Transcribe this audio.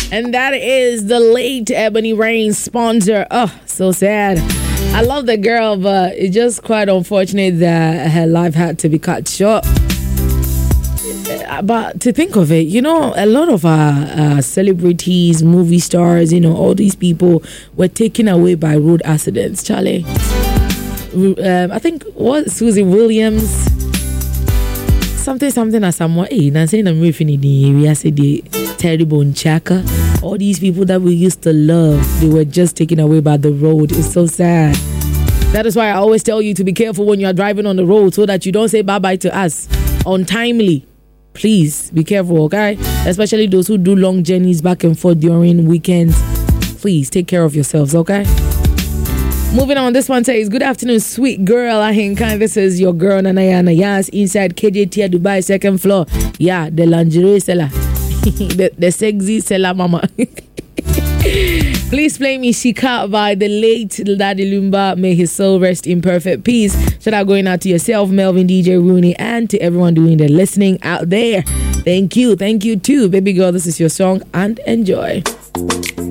And that is the late Ebony Rain sponsor. Oh, so sad. I love the girl, but it's just quite unfortunate that her life had to be cut short. But to think of it, a lot of our celebrities, movie stars, all these people were taken away by road accidents, Charlie. I think, Susie Williams, something as someone, saying I'm we said the terrible Nchaka. All these people that we used to love, they were just taken away by the road. It's so sad. That is why I always tell you to be careful when you are driving on the road so that you don't say bye-bye to us untimely. Please be careful, okay? Especially those who do long journeys back and forth during weekends. Please take care of yourselves, okay? Moving on, this one says, good afternoon, sweet girl. This is your girl, Nanayana Yas, inside KJT Dubai, second floor. Yeah, the lingerie seller. the sexy seller mama. Please play me Shika by the late Daddy Lumba. May his soul rest in perfect peace. Shout out going out to yourself, Melvin, DJ Rooney, and to everyone doing the listening out there. Thank you too, baby girl. This is your song and enjoy.